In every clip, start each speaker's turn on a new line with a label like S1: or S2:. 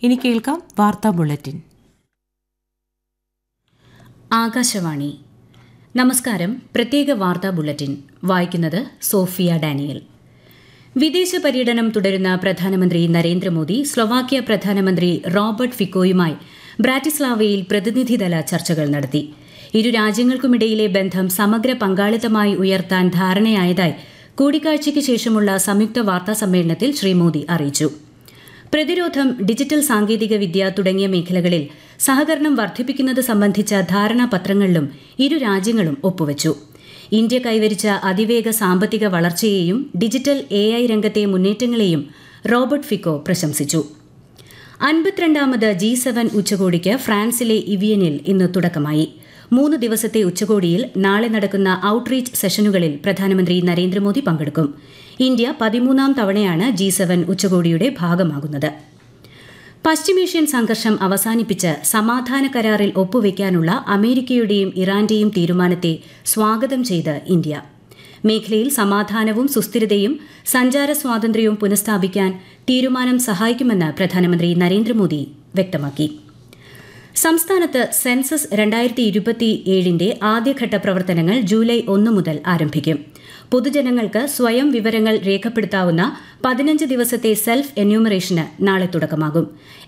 S1: ഇനി കേൾക്കാം വാർത്താ ബുള്ളറ്റിൻ.
S2: ആകാശവാണി. നമസ്കാരം. പ്രത്യേക വാർത്താ ബുള്ളറ്റിൻ വായിക്കുന്നത് സോഫിയ ഡാനിയൽ. വിദേശ പര്യടനം തുടരുന്ന പ്രധാനമന്ത്രി നരേന്ദ്രമോദി സ്ലൊവാക്യ പ്രധാനമന്ത്രി റോബർട്ട് ഫിക്കോയുമായി ബ്രാറ്റിസ്ലാവയിൽ പ്രതിനിധിതല ചർച്ചകൾ നടത്തി. ഇരു രാജ്യങ്ങൾക്കുമിടയിലെ ബന്ധം സമഗ്ര പങ്കാളിത്തമായി ഉയർത്താൻ ധാരണയായതായി കൂടിക്കാഴ്ചയ്ക്ക് ശേഷമുള്ള സംയുക്ത വാർത്താ സമ്മേളനത്തിൽ ശ്രീ മോദി അറിയിച്ചു. പ്രതിരോധം, ഡിജിറ്റൽ സാങ്കേതികവിദ്യ തുടങ്ങിയ മേഖലകളിൽ സഹകരണം വർദ്ധിപ്പിക്കുന്നത് സംബന്ധിച്ച ധാരണാപത്രങ്ങളിലും ഇരു രാജ്യങ്ങളും ഒപ്പുവച്ചു. ഇന്ത്യ കൈവരിച്ച അതിവേഗ സാമ്പത്തിക വളർച്ചയെയും ഡിജിറ്റൽ AI രംഗത്തെ മുന്നേറ്റങ്ങളെയും റോബർട്ട് ഫിക്കോ പ്രശംസിച്ചു. 52ാമത് G7 ഉച്ചകോടിക്ക് ഫ്രാൻസിലെ ഇവിയനിൽ ഇന്ന് തുടക്കമായി. 3 ദിവസത്തെ ഉച്ചകോടിയിൽ നാളെ നടക്കുന്ന ഔട്ട്റീച്ച് സെഷനുകളിൽ പ്രധാനമന്ത്രി നരേന്ദ്രമോദി പങ്കെടുക്കും. ഇന്ത്യ 13ാം തവണയാണ് G7 ഉച്ചകോടിയുടെ ഭാഗമാകുന്നത്. പശ്ചിമേഷ്യൻ സംഘർഷം അവസാനിപ്പിച്ച് സമാധാന കരാറിൽ ഒപ്പുവയ്ക്കാനുള്ള അമേരിക്കയുടെയും ഇറാന്റെയും തീരുമാനത്തെ സ്വാഗതം ചെയ്ത് ഇന്ത്യ. മേഖലയിൽ സമാധാനവും സുസ്ഥിരതയും സഞ്ചാര സ്വാതന്ത്ര്യവും പുനഃസ്ഥാപിക്കാൻ തീരുമാനം സഹായിക്കുമെന്ന് പ്രധാനമന്ത്രി നരേന്ദ്രമോദി വ്യക്തമാക്കി. സംസ്ഥാനത്ത് സെൻസസ് 2027ന്റെ ആദ്യഘട്ട പ്രവർത്തനങ്ങൾ ജൂലൈ 1 മുതൽ ആരംഭിക്കും. പൊതുജനങ്ങൾക്ക് സ്വയം വിവരങ്ങൾ രേഖപ്പെടുത്താവുന്ന 15 ദിവസത്തെ സെൽഫ് എന്യൂമറേഷന് നാളെ തുടക്കമാകും.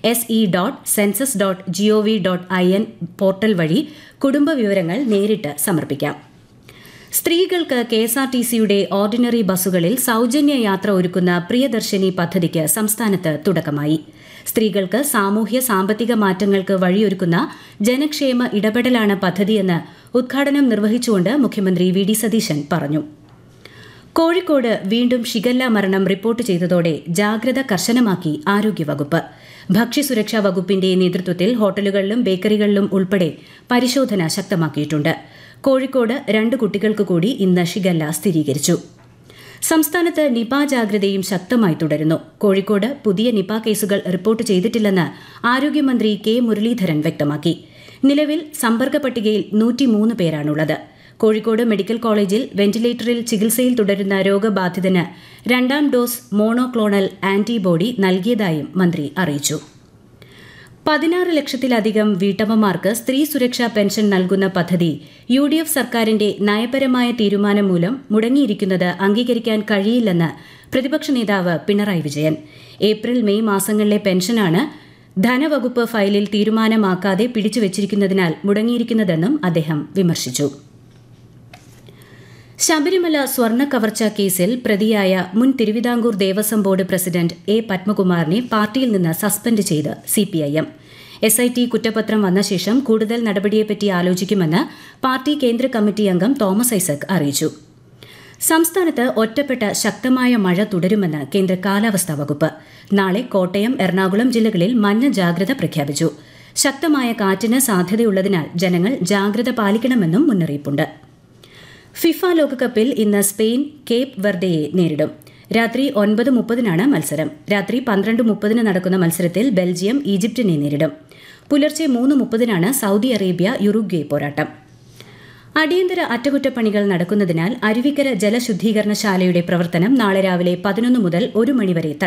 S2: se.census.gov.in പോർട്ടൽ വഴി കുടുംബ വിവരങ്ങൾ നേരിട്ട് സമർപ്പിക്കാം. സ്ത്രീകൾക്ക് KSRTCയുടെ ഓർഡിനറി ബസ്സുകളിൽ സൌജന്യ യാത്ര ഒരുക്കുന്ന പ്രിയദർശിനി പദ്ധതിക്ക് സംസ്ഥാനത്ത് തുടക്കമായി. സ്ത്രീകൾക്ക് സാമൂഹ്യ സാമ്പത്തിക മാറ്റങ്ങൾക്ക് വഴിയൊരുക്കുന്ന ജനക്ഷേമ ഇടപെടലാണ് പദ്ധതിയെന്ന് ഉദ്ഘാടനം നിർവഹിച്ചുകൊണ്ട് മുഖ്യമന്ത്രി VD സതീശൻ പറഞ്ഞു. കോഴിക്കോട് വീണ്ടും ഷിഗല്ല മരണം റിപ്പോർട്ട് ചെയ്തതോടെ ജാഗ്രത കർശനമാക്കി ആരോഗ്യവകുപ്പ്. ഭക്ഷ്യസുരക്ഷാ വകുപ്പിന്റെ നേതൃത്വത്തിൽ ഹോട്ടലുകളിലും ബേക്കറികളിലും ഉൾപ്പെടെ പരിശോധന ശക്തമാക്കിയിട്ടുണ്ട്. കോഴിക്കോട് 2 കുട്ടികൾക്ക് കൂടി ഇന്ന് ഷിഗല്ല സ്ഥിരീകരിച്ചു. സംസ്ഥാനത്ത് നിപ ജാഗ്രതയും ശക്തമായി തുടരുന്നു. കോഴിക്കോട് പുതിയ നിപ കേസുകൾ റിപ്പോർട്ട് ചെയ്തിട്ടില്ലെന്ന് ആരോഗ്യമന്ത്രി K മുരളീധരൻ വ്യക്തമാക്കി. നിലവിൽ സമ്പർക്ക പട്ടികയിൽ 103 പേരാണുള്ളത്. കോഴിക്കോട് മെഡിക്കൽ കോളേജിൽ വെന്റിലേറ്ററിൽ ചികിത്സയിൽ തുടരുന്ന രോഗബാധിതന് 2ാം ഡോസ് മോണോക്ലോണൽ ആന്റിബോഡി നൽകിയതായും മന്ത്രി അറിയിച്ചു. 16 ലക്ഷത്തിലധികം വീട്ടമ്മമാർക്ക് സ്ത്രീ സുരക്ഷാ പെൻഷൻ നൽകുന്ന പദ്ധതി UDF സർക്കാരിന്റെ നയപരമായ തീരുമാനം മൂലം മുടങ്ങിയിരിക്കുന്നത് അംഗീകരിക്കാൻ കഴിയില്ലെന്ന് പ്രതിപക്ഷ നേതാവ് പിണറായി വിജയൻ. ഏപ്രിൽ മെയ് മാസങ്ങളിലെ പെൻഷനാണ് ധനവകുപ്പ് ഫയലിൽ തീരുമാനമാക്കാതെ പിടിച്ചുവച്ചിരിക്കുന്നതിനാൽ മുടങ്ങിയിരിക്കുന്നതെന്നും അദ്ദേഹം വിമർശിച്ചു. ശബരിമല സ്വർണ്ണ കവർച്ച കേസിൽ പ്രതിയായ മുൻ Thiruvithamkoor Devaswom board president A പത്മകുമാറിനെ പാർട്ടിയിൽ നിന്ന് സസ്പെൻഡ് ചെയ്ത് CPIM. SIT കുറ്റപത്രം വന്ന ശേഷം കൂടുതൽ നടപടിയെപ്പറ്റി ആലോചിക്കുമെന്ന് പാർട്ടി കേന്ദ്ര കമ്മിറ്റി അംഗം തോമസ് ഐസക് അറിയിച്ചു. സംസ്ഥാനത്ത് ഒറ്റപ്പെട്ട ശക്തമായ മഴ തുടരുമെന്ന് കേന്ദ്ര കാലാവസ്ഥാ വകുപ്പ്. നാളെ കോട്ടയം, എറണാകുളം ജില്ലകളിൽ മഞ്ഞ ജാഗ്രത പ്രഖ്യാപിച്ചു. ശക്തമായ കാറ്റിന് സാധ്യതയുള്ളതിനാൽ ജനങ്ങൾ ജാഗ്രത പാലിക്കണമെന്നും മുന്നറിയിപ്പുണ്ട്. ഫിഫ ലോകകപ്പിൽ ഇന്ന് സ്പെയിൻ കേപ്പ് വെർഡയെ നേരിടും. രാത്രി 9:30 മത്സരം. രാത്രി 12:30 നടക്കുന്ന മത്സരത്തിൽ ബെൽജിയം ഈജിപ്തിനെ നേരിടും. പുലർച്ചെ 3:30 സൗദി അറേബ്യ യുറുഗ്വേ പോരാട്ടം. അടിയന്തര അറ്റകുറ്റപ്പണികൾ നടക്കുന്നതിനാൽ അരുവിക്കര ജലശുദ്ധീകരണശാലയുടെ പ്രവർത്തനം നാളെ രാവിലെ 11 മുതൽ 1 മണിവരെ